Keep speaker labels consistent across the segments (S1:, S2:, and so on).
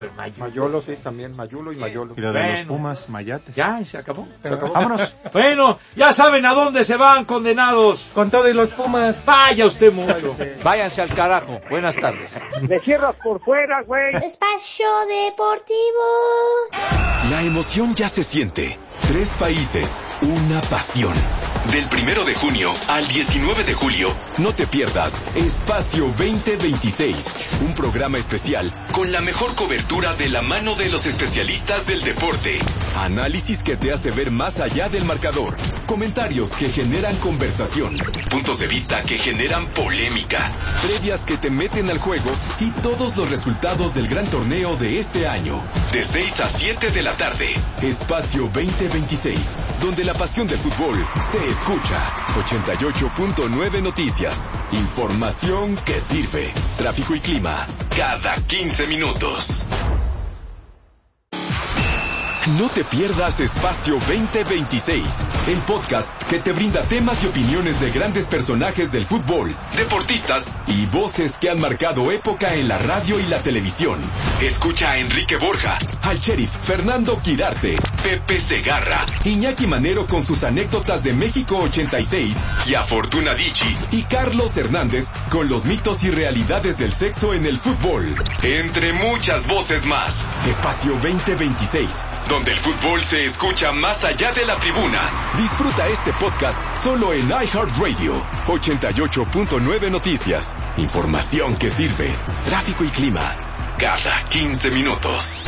S1: Mayolo, sí, también, Mayulo y Mayolo.
S2: Y lo de los Pumas, Mayates.
S3: Ya, se acabó.
S2: Vámonos.
S3: Bueno, ya saben a dónde se van, condenados.
S1: Con todo y los Pumas.
S3: Vaya usted mucho. Váyanse al carajo. Buenas tardes.
S4: Me cierras por fuera, güey.
S5: Espacio Deportivo.
S6: La emoción ya se siente. 3 países, una pasión. Del 1 de junio al 19 de julio, no te pierdas Espacio 2026, un programa especial con la mejor cobertura de la mano de los especialistas del deporte. Análisis que te hace ver más allá del marcador. Comentarios que generan conversación. Puntos de vista que generan polémica. Previas que te meten al juego y todos los resultados del gran torneo de este año. De 6 a 7 de la tarde. Espacio 2026, donde la pasión del fútbol se escucha. 88.9 Noticias. Información que sirve. Tráfico y clima cada 15 minutos. No te pierdas Espacio 2026, el podcast que te brinda temas y opiniones de grandes personajes del fútbol, deportistas y voces que han marcado época en la radio y la televisión. Escucha a Enrique Borja, al sheriff Fernando Quirarte, Pepe Segarra, Iñaki Manero con sus anécdotas de México 86 y a Fortuna Dicci y Carlos Hernández con los mitos y realidades del sexo en el fútbol. Entre muchas voces más. Espacio 2026. Donde el fútbol se escucha más allá de la tribuna. Disfruta este podcast solo en iHeartRadio. 88.9 Noticias. Información que sirve. Tráfico y clima cada 15 minutos.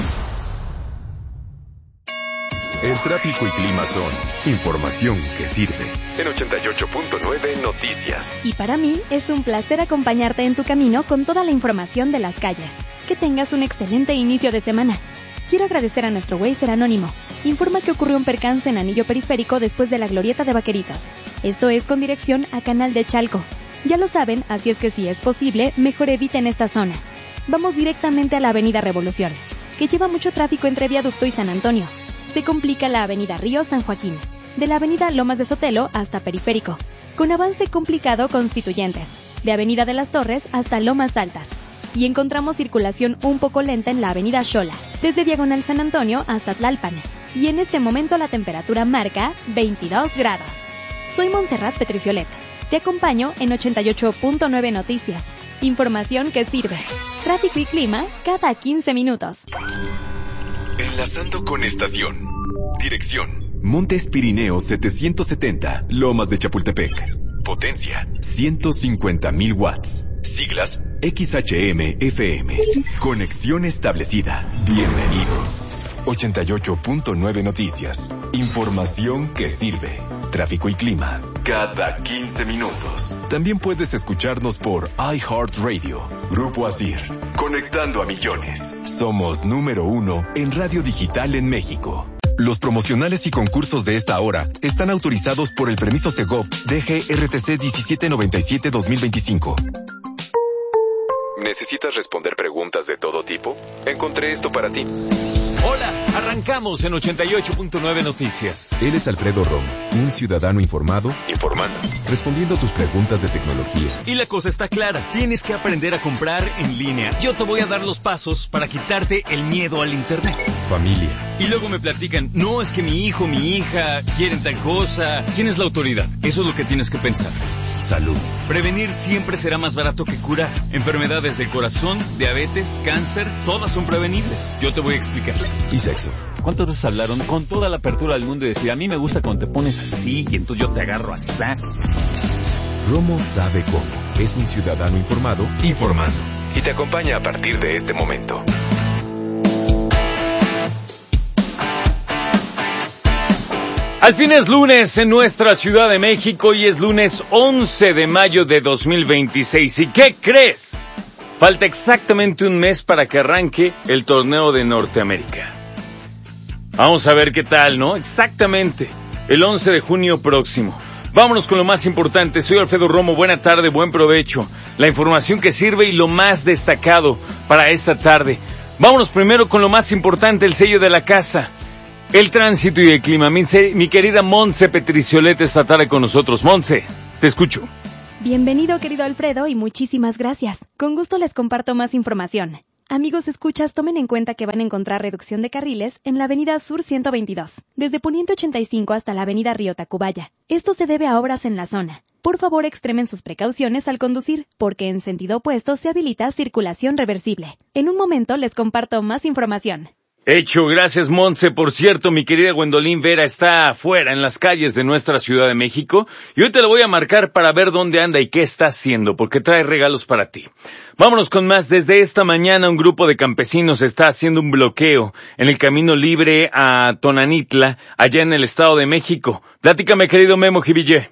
S6: El tráfico y clima son información que sirve. En 88.9 Noticias.
S7: Y para mí es un placer acompañarte en tu camino con toda la información de las calles. Que tengas un excelente inicio de semana. Quiero agradecer a nuestro Wazer anónimo. Informa que ocurrió un percance en Anillo Periférico después de la glorieta de Vaqueritos. Esto es con dirección a Canal de Chalco. Ya lo saben, así es que si es posible, mejor eviten esta zona. Vamos directamente a la Avenida Revolución, que lleva mucho tráfico entre Viaducto y San Antonio. Se complica la Avenida Río San Joaquín, de la Avenida Lomas de Sotelo hasta Periférico, con avance complicado Constituyentes, de Avenida de las Torres hasta Lomas Altas. Y encontramos circulación un poco lenta en la Avenida Xola, desde Diagonal San Antonio hasta Tlalpan. Y en este momento la temperatura marca 22 grados. Soy Montserrat Petriciolet. Te acompaño en 88.9 Noticias. Información que sirve. Tráfico y clima cada 15 minutos.
S6: Enlazando con estación. Dirección: Montes Pirineos 770, Lomas de Chapultepec. Potencia: 150,000 watts. Siglas: XHM-FM. Conexión establecida. Bienvenido. 88.9 Noticias. Información que sirve. Tráfico y clima cada 15 minutos. También puedes escucharnos por iHeartRadio. Grupo Asir. Conectando a millones. Somos número 1 en radio digital en México. Los promocionales y concursos de esta hora están autorizados por el permiso Segov DGRTC 1797-2025. ¿Necesitas responder preguntas de todo tipo? Encontré esto para ti.
S3: Hola, arrancamos en 88.9 Noticias.
S6: Él es Alfredo Romo, un ciudadano informado, informando, respondiendo a tus preguntas de tecnología.
S8: Y la cosa está clara, tienes que aprender a comprar en línea. Yo te voy a dar los pasos para quitarte el miedo al internet.
S6: Familia.
S8: Y luego me platican, no, es que mi hijo, mi hija quieren tal cosa. ¿Quién es la autoridad? Eso es lo que tienes que pensar.
S6: Salud.
S8: Prevenir siempre será más barato que curar. Enfermedades del corazón, diabetes, cáncer, todas son prevenibles. Yo te voy a explicar.
S6: Y sexo.
S8: ¿Cuántas veces hablaron con toda la apertura del mundo y decir, a mí me gusta cuando te pones así y entonces yo te agarro así?
S6: Romo sabe cómo. Es un ciudadano informado, informando. Y te acompaña a partir de este momento.
S3: Al fin es lunes en nuestra Ciudad de México y es lunes 11 de mayo de 2026. ¿Y qué crees? Falta exactamente un mes para que arranque el torneo de Norteamérica. Vamos a ver qué tal, ¿no? Exactamente, el 11 de junio próximo. Vámonos con lo más importante. Soy Alfredo Romo, buena tarde, buen provecho. La información que sirve y lo más destacado para esta tarde. Vámonos primero con lo más importante, el sello de la casa. El tránsito y el clima. Mi querida Montse Petriciolet esta tarde con nosotros. Montse, te escucho.
S7: Bienvenido, querido Alfredo, y muchísimas gracias. Con gusto les comparto más información. Amigos escuchas, tomen en cuenta que van a encontrar reducción de carriles en la avenida Sur 122, desde Poniente 85 hasta la avenida Río Tacubaya. Esto se debe a obras en la zona. Por favor, extremen sus precauciones al conducir, porque en sentido opuesto se habilita circulación reversible. En un momento les comparto más información.
S3: Hecho, gracias Montse. Por cierto, mi querida Gwendolyn Vera está afuera en las calles de nuestra Ciudad de México y hoy te lo voy a marcar para ver dónde anda y qué está haciendo, porque trae regalos para ti. Vámonos con más. Desde esta mañana un grupo de campesinos está haciendo un bloqueo en el camino libre a Tonanitla, allá en el Estado de México. Platícame, querido Memo Jiville.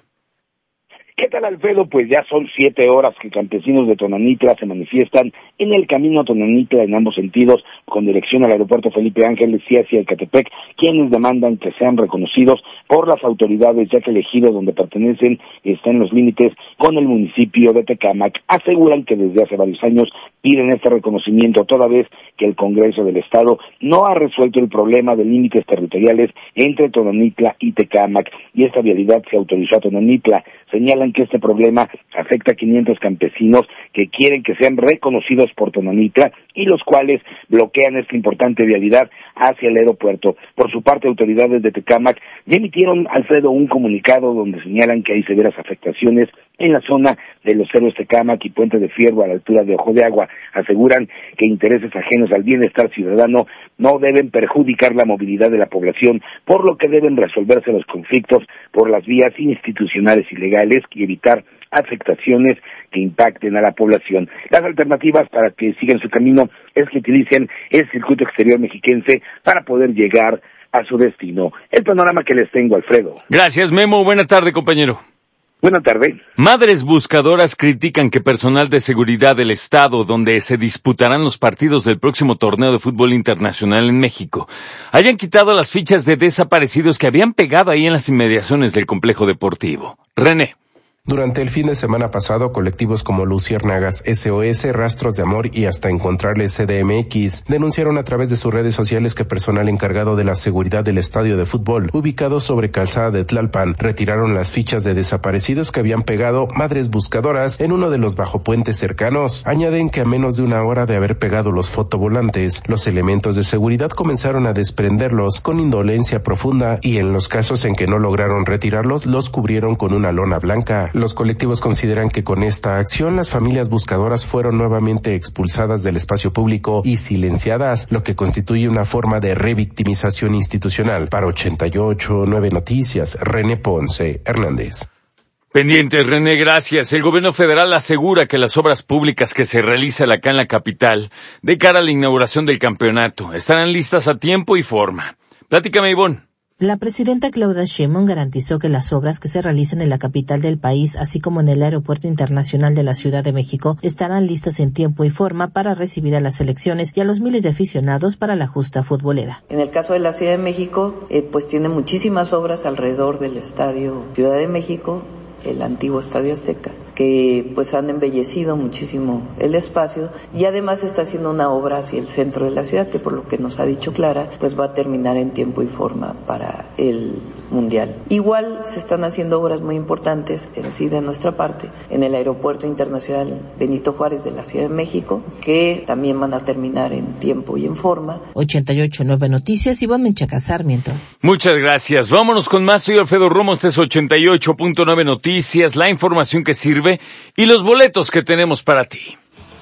S9: ¿Qué tal, Alfredo? Pues ya son 7 horas que campesinos de Tonanitla se manifiestan en el camino a Tonanitla en ambos sentidos, con dirección al aeropuerto Felipe Ángeles y hacia Ecatepec, quienes demandan que sean reconocidos por las autoridades, ya que el ejido donde pertenecen está en los límites con el municipio de Tecámac. Aseguran que desde hace varios años piden este reconocimiento, toda vez que el Congreso del Estado no ha resuelto el problema de límites territoriales entre Tonanitla y Tecámac, y esta vialidad se autorizó a Tonanitla. Señalan que este problema afecta a 500 campesinos que quieren que sean reconocidos por Tonanitla y los cuales bloquean esta importante vialidad hacia el aeropuerto. Por su parte, autoridades de Tecámac ya emitieron, Alfredo, un comunicado donde señalan que hay severas afectaciones en la zona de los Héroes Tecámac y Puente de Fierro a la altura de Ojo de Agua. Aseguran que intereses ajenos al bienestar ciudadano no deben perjudicar la movilidad de la población, por lo que deben resolverse los conflictos por las vías institucionales y legales y evitar afectaciones que impacten a la población. Las alternativas para que sigan su camino es que utilicen el circuito exterior mexiquense para poder llegar a su destino. El panorama que les tengo, Alfredo.
S3: Gracias, Memo. Buena tarde, compañero.
S9: Buenas tardes.
S3: Madres buscadoras critican que personal de seguridad del Estado, donde se disputarán los partidos del próximo torneo de fútbol internacional en México, hayan quitado las fichas de desaparecidos que habían pegado ahí en las inmediaciones del complejo deportivo. René.
S10: Durante el fin de semana pasado, colectivos como Luciérnagas, SOS, Rastros de Amor y hasta Encontrarles CDMX denunciaron a través de sus redes sociales que personal encargado de la seguridad del estadio de fútbol, ubicado sobre Calzada de Tlalpan, retiraron las fichas de desaparecidos que habían pegado madres buscadoras en uno de los bajopuentes cercanos. Añaden que a menos de una hora de haber pegado los fotovolantes, los elementos de seguridad comenzaron a desprenderlos con indolencia profunda y en los casos en que no lograron retirarlos, los cubrieron con una lona blanca. Los colectivos consideran que con esta acción las familias buscadoras fueron nuevamente expulsadas del espacio público y silenciadas, lo que constituye una forma de revictimización institucional. Para 88.9 Noticias, René Ponce Hernández.
S3: Pendiente, René, gracias. El gobierno federal asegura que las obras públicas que se realizan acá en la capital, de cara a la inauguración del campeonato, estarán listas a tiempo y forma. Platícame, Ivonne.
S11: La presidenta Claudia Sheinbaum garantizó que las obras que se realicen en la capital del país, así como en el Aeropuerto Internacional de la Ciudad de México, estarán listas en tiempo y forma para recibir a las selecciones y a los miles de aficionados para la justa futbolera.
S12: En el caso de la Ciudad de México, pues tiene muchísimas obras alrededor del Estadio Ciudad de México, el antiguo Estadio Azteca, que pues han embellecido muchísimo el espacio y además está haciendo una obra hacia el centro de la ciudad que, por lo que nos ha dicho Clara, pues va a terminar en tiempo y forma para el Mundial. Igual se están haciendo obras muy importantes, sí, de nuestra parte, en el Aeropuerto Internacional Benito Juárez de la Ciudad de México, que también van a terminar en tiempo y en forma.
S11: 88.9 Noticias, Ivonne Menchaca Sarmiento.
S3: Muchas gracias. Vámonos con más. Soy Alfredo Romo, este es 88.9 Noticias, la información que sirve y los boletos que tenemos para ti.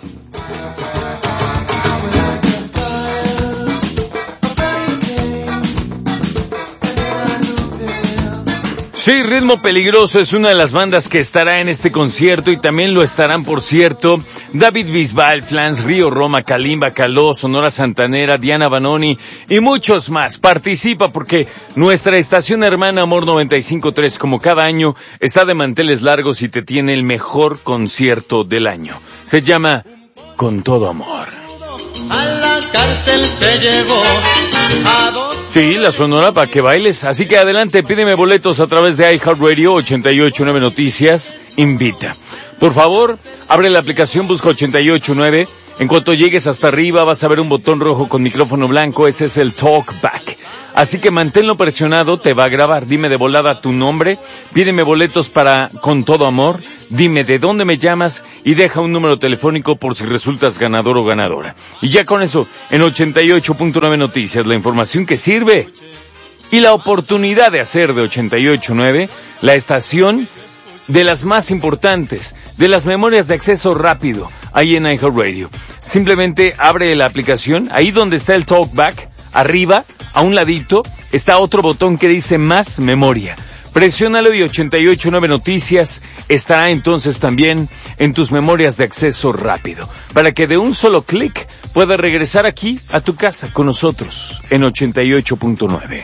S3: Sí, Ritmo Peligroso es una de las bandas que estará en este concierto y también lo estarán, por cierto, David Bisbal, Flans, Río Roma, Kalimba, Caló, Sonora Santanera, Diana Banoni y muchos más. Participa porque nuestra estación hermana Amor 95.3, como cada año, está de manteles largos y te tiene el mejor concierto del año. Se llama Con Todo Amor.
S13: A la cárcel se llevó a dos.
S3: Sí, la Sonora para que bailes. Así que adelante, pídeme boletos a través de iHeartRadio. 88.9 Noticias invita. Por favor, abre la aplicación, busca 88.9. En cuanto llegues hasta arriba vas a ver un botón rojo con micrófono blanco. Ese es el Talkback. Así que manténlo presionado, te va a grabar. Dime de volada tu nombre, pídeme boletos para Con Todo Amor, dime de dónde me llamas y deja un número telefónico por si resultas ganador o ganadora. Y ya con eso, en 88.9 Noticias, la información que sirve y la oportunidad de hacer de 88.9 la estación de las más importantes, de las memorias de acceso rápido, ahí en iHeartRadio. Simplemente abre la aplicación, ahí donde está el TalkBack, arriba, a un ladito, está otro botón que dice Más Memoria. Presiónalo y 88.9 Noticias estará entonces también en tus memorias de acceso rápido, para que de un solo clic puedas regresar aquí a tu casa con nosotros en 88.9.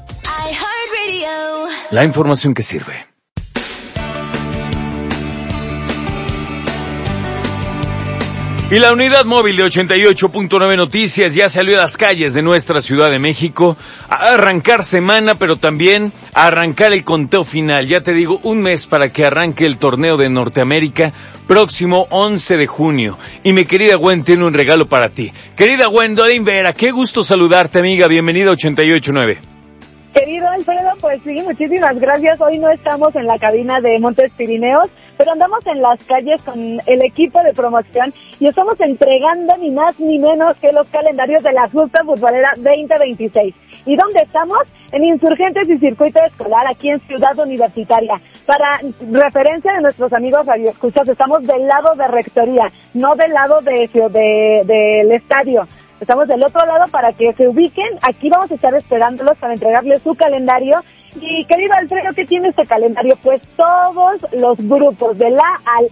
S3: La información que sirve. Y la unidad móvil de 88.9 Noticias ya salió a las calles de nuestra Ciudad de México a arrancar semana, pero también a arrancar el conteo final. Ya te digo, un mes para que arranque el torneo de Norteamérica, próximo 11 de junio. Y mi querida Gwen tiene un regalo para ti. Querida Gwendolyn Vera, qué gusto saludarte, amiga. Bienvenida a 88.9.
S14: Querido Alfredo, pues sí, muchísimas gracias. Hoy no estamos en la cabina de Montes Pirineos, pero andamos en las calles con el equipo de promoción y estamos entregando ni más ni menos que los calendarios de la Justa Futbolera 2026. ¿Y dónde estamos? En Insurgentes y Circuito Escolar, aquí en Ciudad Universitaria. Para referencia de nuestros amigos radioescuchas, estamos del lado de Rectoría, no del lado del estadio. Estamos del otro lado para que se ubiquen. Aquí vamos a estar esperándolos para entregarles su calendario. Y querido Alfredo, ¿qué tiene este calendario? Pues todos los grupos de la al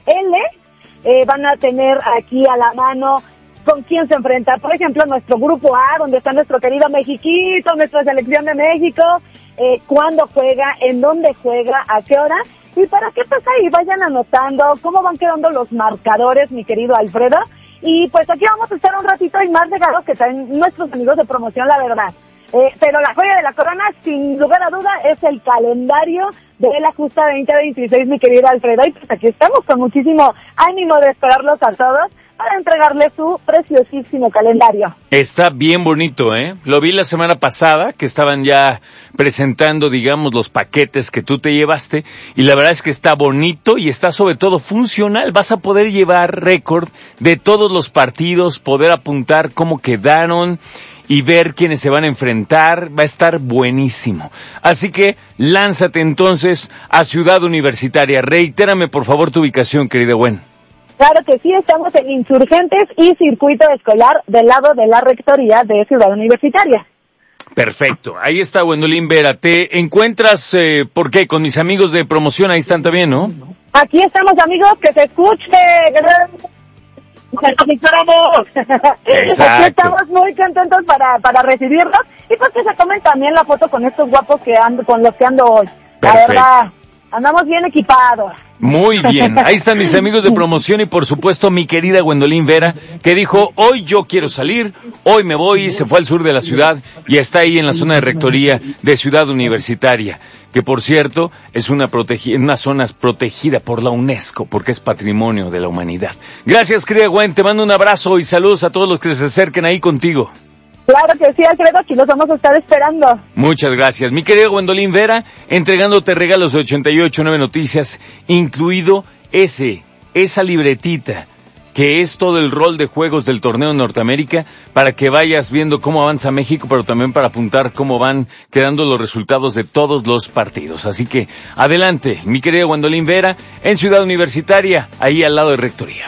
S14: L van a tener aquí a la mano con quién se enfrenta. Por ejemplo, nuestro grupo A, donde está nuestro querido Mexiquito, nuestra selección de México, cuándo juega, en dónde juega, a qué hora. Y para que pues ahí vayan anotando cómo van quedando los marcadores, mi querido Alfredo. Y pues aquí vamos a estar un ratito y más regalos que traen nuestros amigos de promoción, la verdad. Pero la joya de la corona, sin lugar a duda, es el calendario de la Justa 2026, mi querido Alfredo. Y pues aquí estamos con muchísimo ánimo de esperarlos a todos para entregarles su preciosísimo calendario.
S3: Está bien bonito, ¿eh? Lo vi la semana pasada, que estaban ya presentando, digamos, los paquetes que tú te llevaste, y la verdad es que está bonito y está sobre todo funcional. Vas a poder llevar récord de todos los partidos, poder apuntar cómo quedaron y ver quiénes se van a enfrentar. Va a estar buenísimo. Así que lánzate entonces a Ciudad Universitaria. Reitérame por favor tu ubicación, querida Gwen.
S14: Claro que sí, estamos en Insurgentes y Circuito Escolar del lado de la Rectoría de Ciudad Universitaria.
S3: Perfecto, ahí está Gwendolyn Vera. ¿Te encuentras, por qué? Con mis amigos de promoción, ahí están también, ¿no?
S14: Aquí estamos, amigos, que se escuche.
S3: Exacto.
S14: Aquí estamos muy contentos para recibirlos y pues que se tomen también la foto con estos guapos con los que ando hoy.
S3: Perfecto.
S14: La verdad, andamos bien equipados.
S3: Muy bien, ahí están mis amigos de promoción y por supuesto mi querida Gwendolyn Vera, que dijo, hoy yo quiero salir, hoy me voy, se fue al sur de la ciudad y está ahí en la zona de Rectoría de Ciudad Universitaria, que por cierto es una zona protegida por la UNESCO, porque es patrimonio de la humanidad. Gracias, querida Gwen, te mando un abrazo y saludos a todos los que se acerquen ahí contigo.
S14: Claro que sí, Alfredo, aquí los vamos a estar esperando.
S3: Muchas gracias. Mi querida Gwendolyn Vera, entregándote regalos de 88.9 Noticias, incluido esa libretita, que es todo el rol de juegos del torneo de Norteamérica, para que vayas viendo cómo avanza México, pero también para apuntar cómo van quedando los resultados de todos los partidos. Así que, adelante, mi querida Gwendolyn Vera, en Ciudad Universitaria, ahí al lado de Rectoría.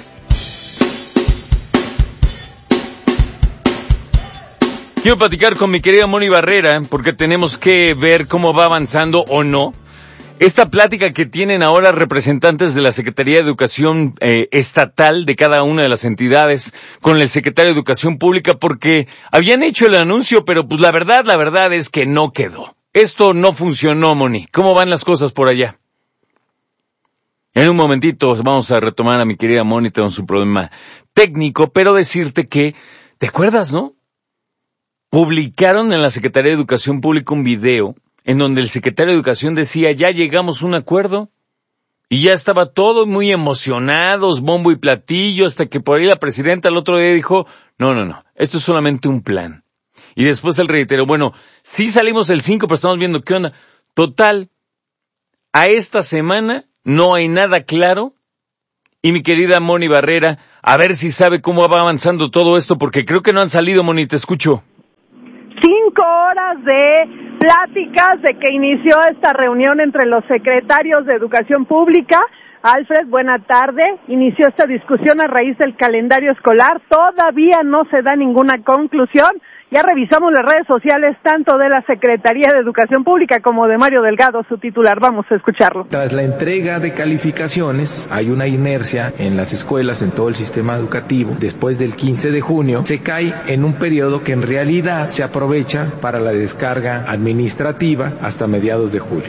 S3: Quiero platicar con mi querida Moni Barrera, porque tenemos que ver cómo va avanzando o no esta plática que tienen ahora representantes de la Secretaría de Educación estatal de cada una de las entidades con el secretario de Educación Pública, porque habían hecho el anuncio, pero pues la verdad es que no quedó. Esto no funcionó, Moni. ¿Cómo van las cosas por allá? En un momentito vamos a retomar a mi querida Moni con su problema técnico, pero decirte que, ¿te acuerdas, no? Publicaron en la Secretaría de Educación Pública un video en donde el secretario de Educación decía, ya llegamos a un acuerdo, y ya estaba todo muy emocionados, bombo y platillo, hasta que por ahí la presidenta el otro día dijo, no, esto es solamente un plan. y después él reiteró, bueno, sí salimos el 5, pero estamos viendo qué onda. Total, a esta semana no hay nada claro, y mi querida Moni Barrera, a ver si sabe cómo va avanzando todo esto, porque creo que no han salido, Moni, te escucho.
S14: 5 horas de pláticas de que inició esta reunión entre los secretarios de Educación Pública. Alfred, buena tarde. Inició esta discusión a raíz del calendario escolar. Todavía no se da ninguna conclusión. Ya revisamos las redes sociales tanto de la Secretaría de Educación Pública como de Mario Delgado, su titular. Vamos a escucharlo.
S15: Tras la entrega de calificaciones, hay una inercia en las escuelas, en todo el sistema educativo. Después del 15 de junio, se cae en un periodo que en realidad se aprovecha para la descarga administrativa hasta mediados de julio.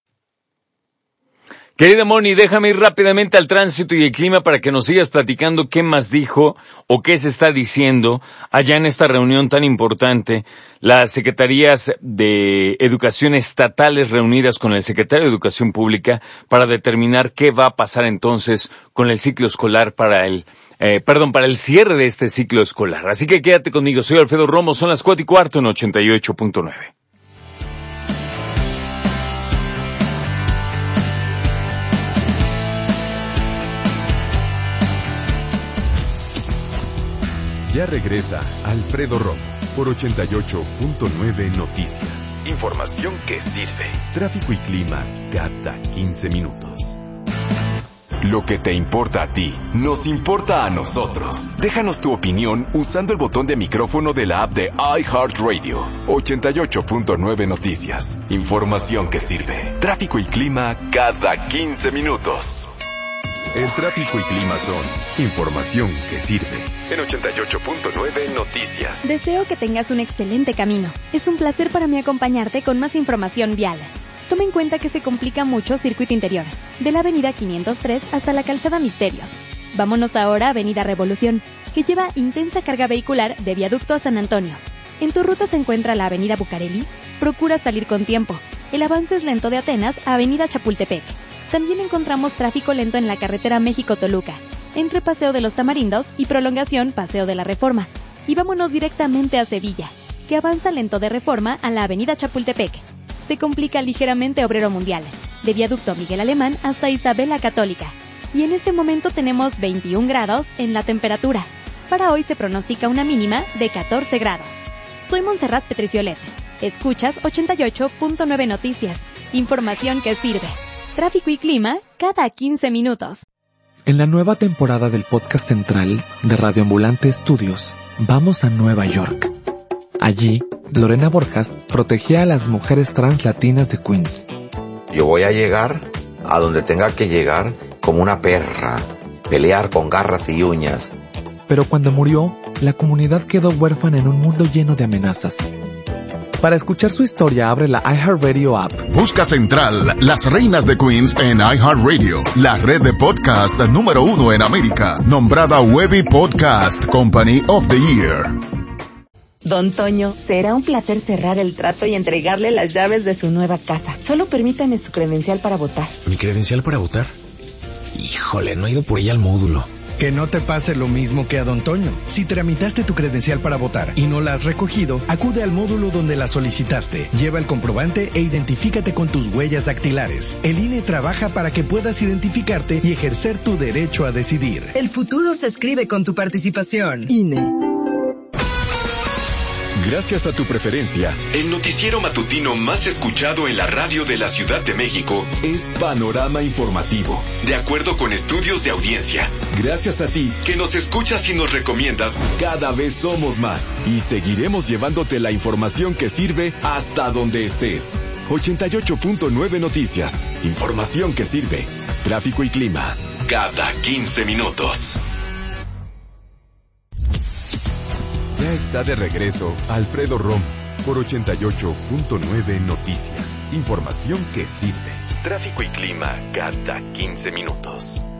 S3: Querida Moni, déjame ir rápidamente al tránsito y el clima para que nos sigas platicando qué más dijo o qué se está diciendo allá en esta reunión tan importante. Las secretarías de educación estatales reunidas con el secretario de Educación Pública para determinar qué va a pasar entonces con el ciclo escolar para el cierre de este ciclo escolar. Así que quédate conmigo, soy Alfredo Romo, son las 4:15 en 88.9.
S6: Ya regresa Alfredo Romo por 88.9 Noticias. Información que sirve. Tráfico y clima cada 15 minutos. Lo que te importa a ti, nos importa a nosotros. Déjanos tu opinión usando el botón de micrófono de la app de iHeartRadio. 88.9 Noticias. Información que sirve. Tráfico y clima cada 15 minutos. El tráfico y clima son información que sirve. En 88.9 Noticias.
S7: Deseo que tengas un excelente camino. Es un placer para mí acompañarte con más información vial. Toma en cuenta que se complica mucho circuito interior, de la avenida 503 hasta la calzada Misterios. Vámonos ahora a avenida Revolución, que lleva intensa carga vehicular de Viaducto a San Antonio. En tu ruta se encuentra la avenida Bucareli. Procura salir con tiempo. El avance es lento de Atenas a avenida Chapultepec. También encontramos tráfico lento en la carretera México-Toluca, entre Paseo de los Tamarindos y prolongación Paseo de la Reforma. Y vámonos directamente a Sevilla, que avanza lento de Reforma a la avenida Chapultepec. Se complica ligeramente Obrero Mundial, de Viaducto Miguel Alemán hasta Isabel la Católica. Y en este momento tenemos 21 grados en la temperatura. Para hoy se pronostica una mínima de 14 grados. Soy Montserrat Petriciolet. Escuchas 88.9 Noticias. Información que sirve. Tráfico y clima cada 15 minutos.
S16: En la nueva temporada del podcast central de Radio Ambulante Estudios, vamos a Nueva York. Allí, Lorena Borjas protegía a las mujeres trans latinas de Queens.
S17: Yo voy a llegar a donde tenga que llegar como una perra, pelear con garras y uñas.
S16: Pero cuando murió, la comunidad quedó huérfana en un mundo lleno de amenazas. Para escuchar su historia, abre la iHeartRadio app.
S18: Busca Central, las reinas de Queens en iHeartRadio, la red de podcast número 1 en América, nombrada Webby Podcast Company of the Year.
S19: Don Toño, será un placer cerrar el trato y entregarle las llaves de su nueva casa. Solo permítame su credencial para votar.
S20: ¿Mi credencial para votar? Híjole, no he ido por ella al módulo.
S21: Que no te pase lo mismo que a Don Toño. Si tramitaste tu credencial para votar y no la has recogido, acude al módulo donde la solicitaste. Lleva el comprobante e identifícate con tus huellas dactilares. El INE trabaja para que puedas identificarte y ejercer tu derecho a decidir.
S22: El futuro se escribe con tu participación. INE.
S6: Gracias a tu preferencia, el noticiero matutino más escuchado en la radio de la Ciudad de México es Panorama Informativo, de acuerdo con estudios de audiencia. Gracias a ti, que nos escuchas y nos recomiendas, cada vez somos más y seguiremos llevándote la información que sirve hasta donde estés. 88.9 Noticias, información que sirve. Tráfico y clima, cada 15 minutos. Ya está de regreso Alfredo Romo por 88.9 Noticias. Información que sirve. Tráfico y clima cada 15 minutos.